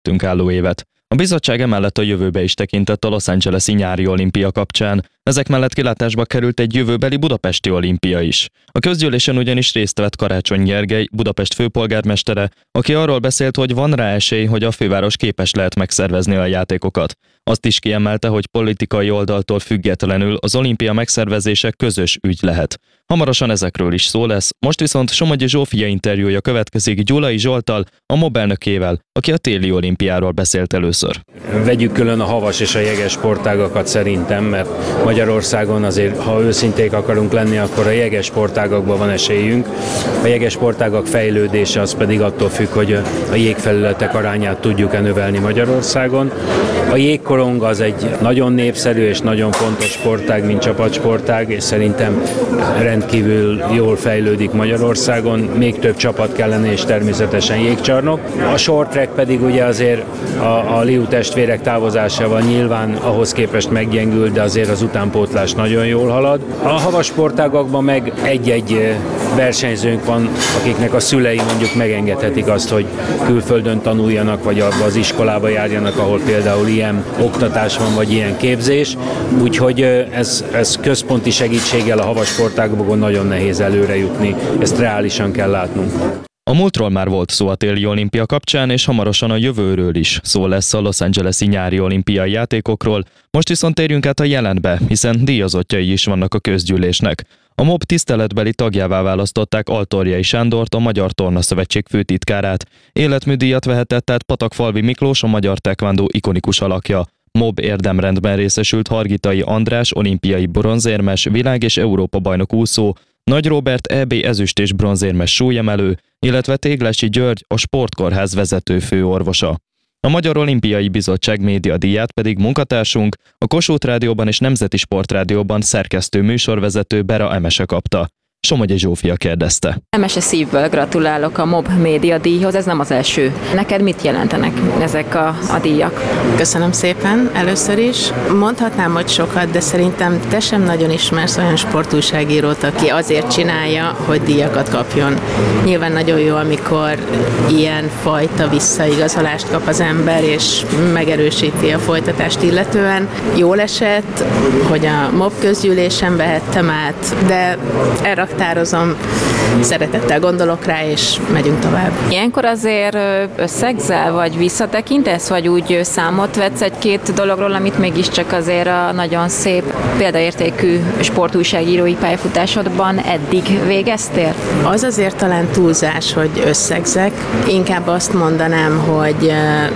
előttünk álló évet. A bizottság emellett a jövőbe is tekintett a Los Angeles-i nyári olimpia kapcsán. Ezek mellett kilátásba került egy jövőbeli budapesti olimpia is. A közgyűlésen ugyanis részt vett Karácsony Gergely, Budapest főpolgármestere, aki arról beszélt, hogy van rá esély, hogy a főváros képes lehet megszervezni a játékokat. Azt is kiemelte, hogy politikai oldaltól függetlenül az olimpia megszervezése közös ügy lehet. Hamarosan ezekről is szó lesz, most viszont Somogyi Zsófia interjúja következik Gyulai Zsolttal, a MOB elnökével, aki a téli olimpiáról beszélt először. Vegyük külön a havas és a jeges sportágakat szerintem, mert Magyarországon azért, ha őszinték akarunk lenni, akkor a jeges sportágakban van esélyünk. A jeges sportágak fejlődése az pedig attól függ, hogy a jégfelületek arányát tudjuk-e növelni Magyarországon. A jégkorong az egy nagyon népszerű és nagyon fontos sportág, mint csapatsportág, és szerintem rendkívül jól fejlődik Magyarországon. Még több csapat kellene, és természetesen jégcsarnok. A short track pedig ugye azért a Liu testvérek távozásával nyilván ahhoz képest meggyengült, de azért az utánpótlás nagyon jól halad. A havas sportágakban meg egy-egy versenyzőnk van, akiknek a szülei mondjuk megengedhetik azt, hogy külföldön tanuljanak, vagy abba az iskolába járjanak, ahol például ilyen oktatás van, vagy ilyen képzés. Úgyhogy ez központi segítséggel a havas sportágokon nagyon nehéz előre jutni. Ezt reálisan kell látnunk. A múltról már volt szó a téli olimpia kapcsán, és hamarosan a jövőről is szó lesz a Los Angeles-i nyári olimpiai játékokról. Most viszont térjünk át a jelenbe, hiszen díjazottjai is vannak a közgyűlésnek. A MOB tiszteletbeli tagjává választották Altorjai Sándort, a Magyar Tornaszövetség főtitkárát. Életműdíjat vehetett át Patakfalvi Miklós, a magyar tekvándó ikonikus alakja. MOB érdemrendben részesült Hargitai András, olimpiai bronzérmes, világ- és Európa-bajnok úszó, Nagy Róbert EB ezüst- és bronzérmes súlyemelő, illetve Téglási György, a Sportkórház vezető főorvosa. A Magyar Olimpiai Bizottság médiadíját pedig munkatársunk, a Kossuth Rádióban és Nemzeti Sportrádióban szerkesztő műsorvezető Bera Emese kapta. Somogyi Zsófia kérdezte. Emese, szívből gratulálok a MOB médiadíjhoz, ez nem az első. Neked mit jelentenek ezek a díjak? Köszönöm szépen először is. Mondhatnám, hogy sokat, de szerintem te sem nagyon ismersz olyan sportújságírót, aki azért csinálja, hogy díjakat kapjon. Nyilván nagyon jó, amikor ilyen fajta visszaigazolást kap az ember, és megerősíti a folytatást illetően. Jól esett, hogy a MOB közgyűlésen vehettem át, de elraktározom, szeretettel gondolok rá, és megyünk tovább. Ilyenkor azért összegzel, vagy visszatekintesz, vagy úgy számot vetsz egy-két dologról, amit mégiscsak azért a nagyon szép példaértékű sportújságírói pályafutásodban eddig végeztél? Az azért talán túlzás, hogy összegzek. Inkább azt mondanám, hogy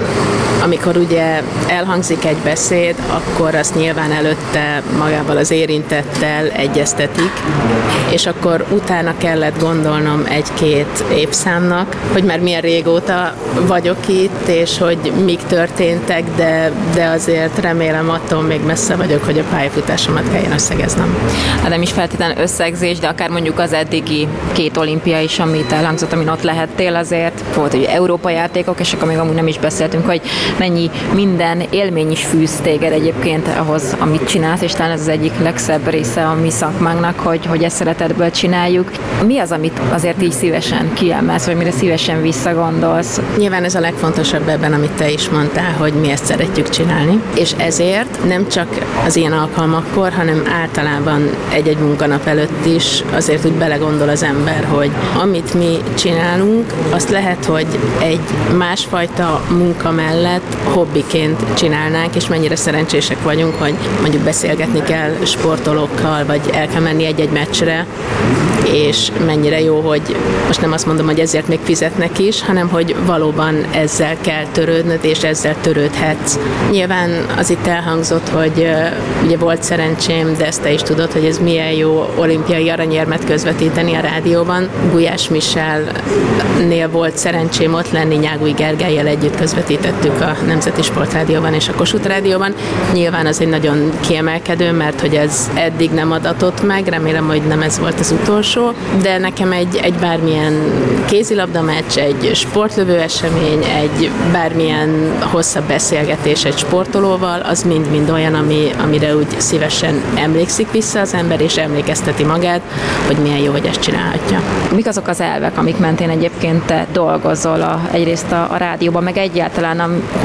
amikor ugye elhangzik egy beszéd, akkor azt nyilván előtte magával az érintettel egyeztetik, és akkor utána kellett gondolnom egy-két évszámnak, hogy már milyen régóta vagyok itt, és hogy mik történtek, de azért remélem attól még messze vagyok, hogy a pályafutásomat kelljen összegeznem. Hát nem is feltétlenül összegzés, de akár mondjuk az eddigi 2 olimpia is, amit elhangzott, amin ott lehettél, azért volt egy Európa játékok, és akkor még amúgy nem is beszéltünk, hogy mennyi minden élmény is fűz téged egyébként ahhoz, amit csinálsz, és talán ez az egyik legszebb része a mi szakmánknak, hogy ezt szeretetből csináljuk. Mi az, amit azért így szívesen kiemelsz, vagy mire szívesen visszagondolsz? Nyilván ez a legfontosabb ebben, amit te is mondtál, hogy mi ezt szeretjük csinálni, és ezért nem csak az ilyen alkalmakkor, hanem általában egy-egy munkanap előtt is azért úgy belegondol az ember, hogy amit mi csinálunk, azt lehet, hogy egy másfajta munka mellett hobbiként csinálnánk, és mennyire szerencsések vagyunk, hogy mondjuk beszélgetni kell sportolókkal, vagy el kell menni egy-egy meccsre, és mennyire jó, hogy most nem azt mondom, hogy ezért még fizetnek is, hanem hogy valóban ezzel kell törődnöd, és ezzel törődhetsz. Nyilván az itt elhangzott, hogy ugye volt szerencsém, de ezt te is tudod, hogy ez milyen jó olimpiai aranyérmet közvetíteni a rádióban. Gulyás Michelnél volt szerencsém ott lenni, Nyágúj Gergellyel együtt közvetítettük a Nemzeti Sportrádióban és a Kossuth Rádióban. Nyilván az egy nagyon kiemelkedő, mert hogy ez eddig nem adatott meg, remélem, hogy nem ez volt az utolsó, de nekem egy bármilyen kézilabda meccs, egy sportlövő esemény, egy bármilyen hosszabb beszélgetés egy sportolóval, az mind-mind olyan, amire úgy szívesen emlékszik vissza az ember, és emlékezteti magát, hogy milyen jó, hogy ezt csinálhatja. Mik azok az elvek, amik mentén egyébként te dolgozol egyrészt a rádióban, meg egyáltalán